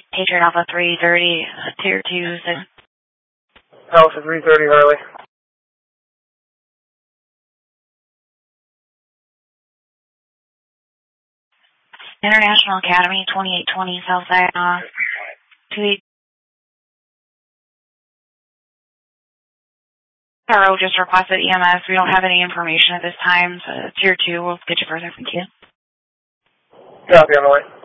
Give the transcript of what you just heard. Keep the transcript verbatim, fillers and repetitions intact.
Patriot Alpha three thirty, Tier two. Alpha three thirty, Harley. International Academy, twenty-eight twenty, South Saginaw. two eight. S R O just requested E M S. We don't have any information at this time, so Tier two, we'll get you further. Thank you. Copy, on the way.